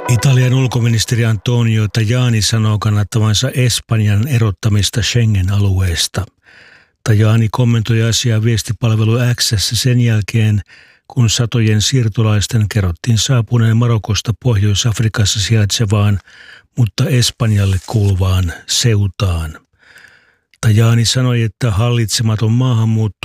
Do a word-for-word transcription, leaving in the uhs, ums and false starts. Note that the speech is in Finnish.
Italian ulkoministeri Antonio Tajani sanoo kannattavansa Espanjan erottamista Schengen-alueesta. Tajani kommentoi asiaa viestipalvelu X:ssä sen jälkeen, kun satojen siirtolaisten kerrottiin saapuneen Marokosta Pohjois-Afrikassa sijaitsevaan, mutta Espanjalle kuuluvaan Ceutaan. Tajani sanoi, että hallitsematon maahanmuutto